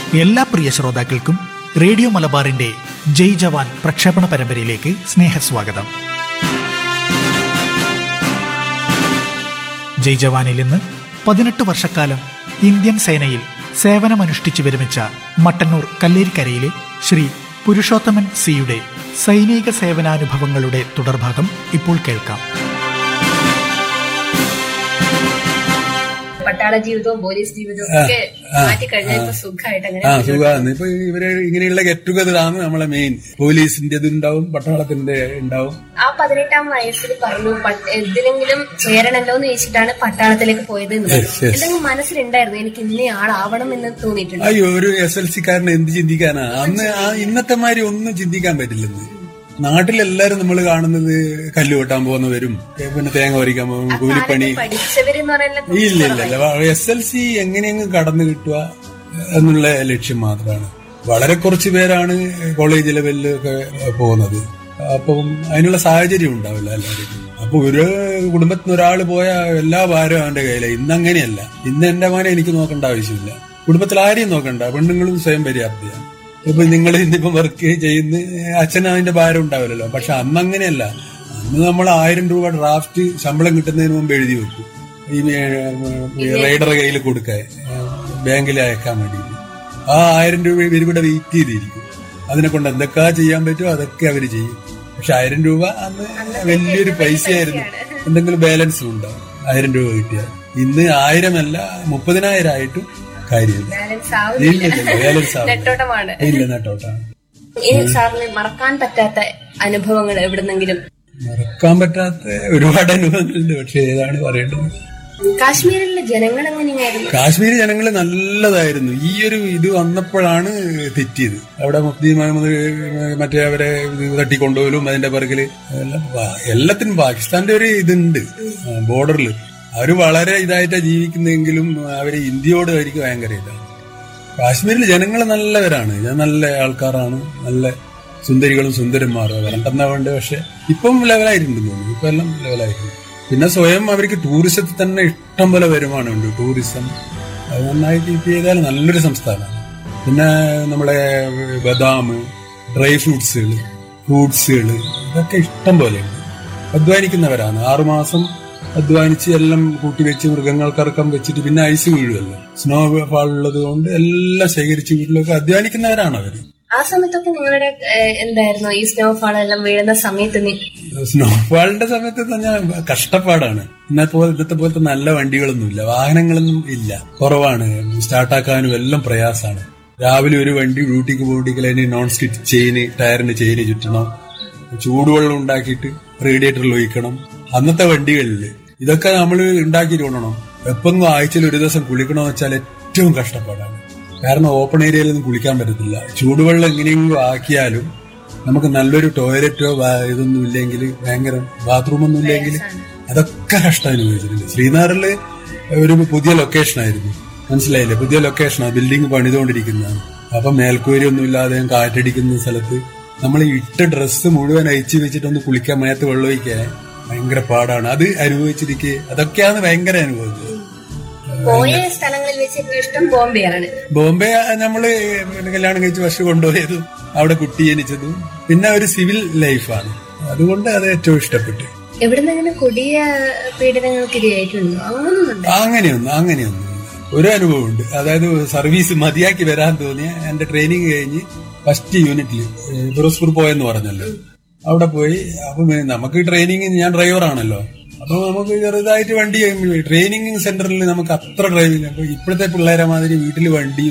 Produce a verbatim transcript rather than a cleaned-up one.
എല്ലാ പ്രിയ ശ്രോതാക്കൾക്കും റേഡിയോ മലബാറിന്റെ ജയ് ജവാൻ പ്രക്ഷേപണ പരമ്പരയിലേക്ക് സ്നേഹസ്വാഗതം. ജയ് ജവാനിൽ ഇന്ന് പതിനെട്ട് വർഷക്കാലം ഇന്ത്യൻ സേനയിൽ സേവനമനുഷ്ഠിച്ചു വിരമിച്ച മട്ടന്നൂർ കല്ലേരിക്കരയിലെ ശ്രീ പുരുഷോത്തമൻ സിയുടെ സൈനിക സേവനാനുഭവങ്ങളുടെ തുടർഭാഗം ഇപ്പോൾ കേൾക്കാം. പട്ടാള ജീവിതവും പോലീസ് ജീവിതവും ഒക്കെ മാറ്റി കഴിഞ്ഞപ്പോ സുഖമായിട്ട് ആ സുഖമാണ്. ഇപ്പൊ ഇവര് ഇങ്ങനെയുള്ള ഗെറ്റ് ടുഗദറാണ് നമ്മളെ മെയിൻ. പോലീസിന്റെ ഉണ്ടാവും, പട്ടാളത്തിന്റെ ഉണ്ടാവും. ആ പതിനെട്ടാം വയസ്സിൽ പറഞ്ഞു എന്തിനെങ്കിലും ചേരണല്ലോ എന്ന് ചോദിച്ചിട്ടാണ് പട്ടാളത്തിലേക്ക് പോയത്. എന്തെങ്കിലും മനസ്സിലുണ്ടായിരുന്നു എനിക്ക് ഇന്ന ആളാവണം എന്ന് തോന്നിയിട്ടുണ്ട്? അയ്യോ, ഒരു എസ് എൽ സിക്കാരന് എന്ത് ചിന്തിക്കാനാ? അന്ന് ആ ഇന്നത്തെ മാതിരി ഒന്നും ചിന്തിക്കാൻ പറ്റില്ലെന്ന്. നാട്ടിലെല്ലാരും നമ്മൾ കാണുന്നത് കല്ല് വെട്ടാൻ പോകുന്നവരും പിന്നെ തേങ്ങ പറിക്കാൻ പോകും, കൂലിപ്പണി. ഇല്ല ഇല്ല ഇല്ല എസ് എൽ സി എങ്ങനെയെങ്കിലും കടന്നു കിട്ടുക എന്നുള്ള ലക്ഷ്യം മാത്രമാണ്. വളരെ കുറച്ച് പേരാണ് കോളേജ് ലെവലിലൊക്കെ പോകുന്നത്. അപ്പം അതിനുള്ള സാഹചര്യം ഉണ്ടാവില്ല എല്ലാവരും. അപ്പൊ ഒരു കുടുംബത്തിൽ നിന്ന് ഒരാൾ പോയ എല്ലാ ഭാരവും അവന്റെ കയ്യില. ഇന്ന് അങ്ങനെയല്ല. ഇന്ന് എന്റെ മോനെ എനിക്ക് നോക്കേണ്ട ആവശ്യമില്ല, കുടുംബത്തിൽ ആരെയും നോക്കണ്ട, പെണ്ണുങ്ങളും സ്വയം പര്യാപ്തിയാണ്. ഇപ്പൊ നിങ്ങൾ ഇന്നിപ്പോ വർക്ക് ചെയ്യുന്ന അച്ഛന് അതിന്റെ ഭാരം ഉണ്ടാവില്ലല്ലോ. പക്ഷെ അന്ന് അങ്ങനെയല്ല. അന്ന് നമ്മൾ ആയിരം രൂപ ഡ്രാഫ്റ്റ് ശമ്പളം കിട്ടുന്നതിന് മുമ്പ് എഴുതി വെക്കും, ഈ റൈഡറെ കയ്യിൽ കൊടുക്കാൻ, ബാങ്കിൽ അയക്കാൻ വേണ്ടി. ആ ആയിരം രൂപ ഇവരിവിടെ വെയിറ്റ് ചെയ്തിരിക്കും. അതിനെ കൊണ്ട് എന്തൊക്കെ ചെയ്യാൻ പറ്റുമോ അതൊക്കെ അവര് ചെയ്യും. പക്ഷെ ആയിരം രൂപ അന്ന് വലിയൊരു പൈസയായിരുന്നു. എന്തെങ്കിലും ബാലൻസ് ഉണ്ടാവും ആയിരം രൂപ കിട്ടിയാൽ. ഇന്ന് ആയിരമല്ല മുപ്പതിനായിരം ആയിട്ടും കാര്യമില്ല. ഇല്ല, നെട്ടോട്ടാണ്. സാറിന് മറക്കാൻ പറ്റാത്ത അനുഭവങ്ങൾ എവിടുന്നെങ്കിലും? മറക്കാൻ പറ്റാത്ത ഒരുപാട് അനുഭവങ്ങളുണ്ട്. പക്ഷെ ഏതാണ് പറയേണ്ടത്? കാശ്മീരിലെ ജനങ്ങൾ എങ്ങനെയായിരുന്നു? കാശ്മീരി ജനങ്ങൾ നല്ലതായിരുന്നു. ഈ ഒരു ഇത് വന്നപ്പോഴാണ് തെറ്റിയത്. അവിടെ മുഫ്തി മുഹമ്മദ് മറ്റേ അവരെ തട്ടിക്കൊണ്ടുപോലും അതിന്റെ പിറകില് എല്ലാത്തിനും പാകിസ്ഥാന്റെ ഒരു ഇതുണ്ട് ബോർഡറിൽ. അവര് വളരെ ഇതായിട്ടാ ജീവിക്കുന്നെങ്കിലും അവര് ഇന്ത്യയോട് അവർക്ക് ഭയങ്കര ഇതാണ്. കാശ്മീരിൽ ജനങ്ങൾ നല്ലവരാണ്, നല്ല ആൾക്കാരാണ്, നല്ല സുന്ദരികളും സുന്ദരന്മാരും വരണ്ടെന്നാ വേണ്ട. പക്ഷെ ഇപ്പം ലെവലായിട്ടുണ്ട് തോന്നുന്നു, ഇപ്പൊ എല്ലാം ലെവലായിട്ടുണ്ട്. പിന്നെ സ്വയം അവർക്ക് ടൂറിസത്തിൽ തന്നെ ഇഷ്ടം പോലെ വരുമാനമുണ്ട്. ടൂറിസം അത് നന്നായി കീപ്പ് ചെയ്താൽ നല്ലൊരു സംസ്ഥാനമാണ്. പിന്നെ നമ്മളെ ബദാം, ഡ്രൈ ഫ്രൂട്ട്സുകൾ, ഫ്രൂട്ട്സുകൾ ഇതൊക്കെ ഇഷ്ടം പോലെയുണ്ട്. അധ്വാനിക്കുന്നവരാണ്. ആറുമാസം അധ്വാനിച്ച് എല്ലാം കൂട്ടിവെച്ച് മൃഗങ്ങൾക്കിറക്കം വെച്ചിട്ട് പിന്നെ ഐസ് വീഴുമല്ലോ, സ്നോ ഫാൾ ഉള്ളത് കൊണ്ട് എല്ലാം ശേഖരിച്ച് വീട്ടിലൊക്കെ അധ്വാനിക്കുന്നവരാണ് അവര്. ആ സമയത്തൊക്കെ നിങ്ങളുടെ എന്തായിരുന്നു ഈ സ്നോ ഫാൾ എല്ലാം വീഴുന്ന സമയത്ത്? സ്നോ ഫാളിന്റെ സമയത്ത് തന്നെ കഷ്ടപ്പാടാണ്. ഇന്നത്തെ പോലെ ഇന്നത്തെ പോലത്തെ നല്ല വണ്ടികളൊന്നുമില്ല, വാഹനങ്ങളൊന്നും ഇല്ല, കുറവാണ്. സ്റ്റാർട്ടാക്കാനും എല്ലാം പ്രയാസമാണ്. രാവിലെ ഒരു വണ്ടി ഡ്യൂട്ടിക്ക് പോകണമെങ്കിൽ അതിന് നോൺ സ്റ്റിച്ച് ചെയിന്, ടയറിന് ചെയിന് ചുറ്റണം, ചൂടുവെള്ളം ഉണ്ടാക്കിയിട്ട് റേഡിയേറ്ററിൽ ഒഴിക്കണം. അന്നത്തെ വണ്ടികളില് ഇതൊക്കെ നമ്മൾ ഉണ്ടാക്കിയിട്ട് കൊണ്ടണം. എപ്പെങ്കിലും ആഴ്ചയിൽ ഒരു ദിവസം കുളിക്കണമെന്ന് വെച്ചാൽ ഏറ്റവും കഷ്ടപ്പാടാണ്. കാരണം ഓപ്പൺ ഏരിയയിലൊന്നും കുളിക്കാൻ പറ്റത്തില്ല. ചൂടുവെള്ളം എങ്ങനെയെങ്കിലും ആക്കിയാലും നമുക്ക് നല്ലൊരു ടോയ്ലറ്റോ ഇതൊന്നും ഇല്ലെങ്കിൽ, ഭയങ്കര ബാത്റൂമൊന്നും ഇല്ലെങ്കിൽ അതൊക്കെ കഷ്ടം അനുഭവിച്ചിട്ടുണ്ട്. ശ്രീനഗറില് ഒരു പുതിയ ലൊക്കേഷൻ ആയിരുന്നു, മനസ്സിലായില്ലേ? പുതിയ ലൊക്കേഷനാണ്, ബിൽഡിംഗ് പണിതുകൊണ്ടിരിക്കുന്നതാണ്. അപ്പൊ മേൽക്കൂരി ഒന്നും ഇല്ലാതെ കാറ്റടിക്കുന്ന സ്ഥലത്ത് നമ്മൾ ഇട്ട ഡ്രസ്സ് മുഴുവൻ അയച്ചു വെച്ചിട്ടൊന്ന് കുളിക്കാൻ, മേത്ത് വെള്ളം ഒഴിക്കാൻ ഭയങ്കര പാടാണ്. അത് അനുഭവിച്ചിരിക്കെ അതൊക്കെയാണ് ഭയങ്കര അനുഭവം. പോയ സ്ഥലങ്ങളിൽ വെച്ച് ഇഷ്ടം ബോംബെയാണ്. ബോംബെ നമ്മള് കല്യാണം കഴിച്ച് വർഷം കൊണ്ടുപോയതും അവിടെ കുട്ടി ജനിച്ചതും പിന്നെ ഒരു സിവിൽ ലൈഫാണ്. അതുകൊണ്ട് അത് ഏറ്റവും ഇഷ്ടപ്പെട്ടു. എവിടുന്നെങ്കിലും കൊടിയ പീഡനങ്ങൾക്ക് ഇരയായിട്ടുണ്ടോ? അങ്ങനെയൊന്നും അങ്ങനെയൊന്നും ഒരു അനുഭവമുണ്ട്. അതായത് സർവീസ് മതിയാക്കി വരാൻ തോന്നിയ എന്റെ ട്രെയിനിങ് കഴിഞ്ഞ് ഫസ്റ്റ് യൂണിറ്റിൽ ഫിറോസ്പൂർ പോയെന്ന് പറഞ്ഞല്ലോ, അവിടെ പോയി. അപ്പൊ നമുക്ക് ട്രെയിനിങ്, ഞാൻ ഡ്രൈവറാണല്ലോ, അപ്പൊ നമുക്ക് ചെറുതായിട്ട് വണ്ടി ട്രെയിനിങ് സെന്ററിൽ നമുക്ക് അത്ര ഡ്രൈവിംഗ്. അപ്പൊ ഇപ്പോഴത്തെ പിള്ളേരെ മാതിരി വീട്ടിൽ വണ്ടി